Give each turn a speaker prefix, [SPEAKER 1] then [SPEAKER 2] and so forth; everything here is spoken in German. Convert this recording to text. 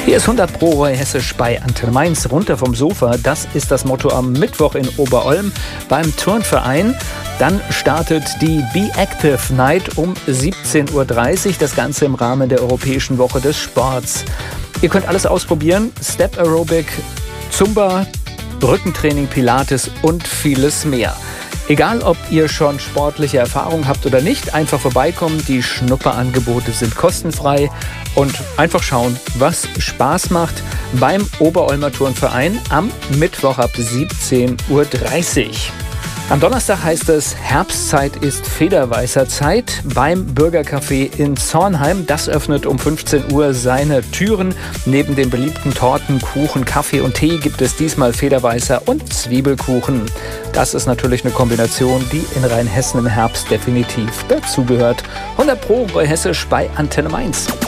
[SPEAKER 1] Hier ist 100 Pro Roy Hessisch bei Antenne Mainz. Runter vom Sofa, das ist das Motto am Mittwoch in Oberolm beim Turnverein. Dann startet die Be Active Night um 17.30 Uhr. Das Ganze im Rahmen der Europäischen Woche des Sports. Ihr könnt alles ausprobieren. Step Aerobic, Zumba, Rückentraining, Pilates und vieles mehr. Egal, ob ihr schon sportliche Erfahrung habt oder nicht, einfach vorbeikommen. Die Schnupperangebote sind kostenfrei und einfach schauen, was Spaß macht beim Oberolmer Turnverein am Mittwoch ab 17.30 Uhr. Am Donnerstag heißt es, Herbstzeit ist Federweißer Zeit beim Bürgercafé in Zornheim. Das öffnet um 15 Uhr seine Türen. Neben den beliebten Torten, Kuchen, Kaffee und Tee gibt es diesmal Federweißer und Zwiebelkuchen. Das ist natürlich eine Kombination, die in Rheinhessen im Herbst definitiv dazugehört. 100 Pro Roy Hessisch bei Antenne Mainz.